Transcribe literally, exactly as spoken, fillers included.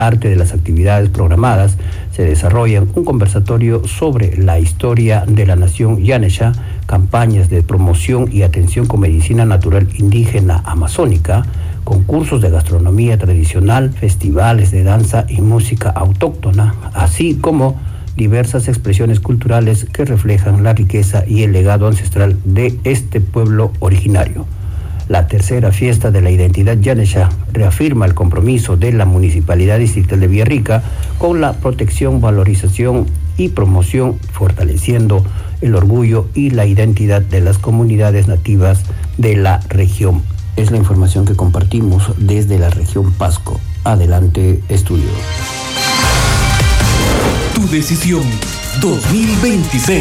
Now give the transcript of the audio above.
Parte de las actividades programadas se desarrollan un conversatorio sobre la historia de la nación Yanesha, campañas de promoción y atención con medicina natural indígena amazónica, concursos de gastronomía tradicional, festivales de danza y música autóctona, así como diversas expresiones culturales que reflejan la riqueza y el legado ancestral de este pueblo originario. La tercera fiesta de la identidad Yanesha reafirma el compromiso de la Municipalidad Distrital de Villarrica con la protección, valorización y promoción, fortaleciendo el orgullo y la identidad de las comunidades nativas de la región. Es la información que compartimos desde la región Pasco. Adelante, estudio. Tu decisión dos mil veintiséis.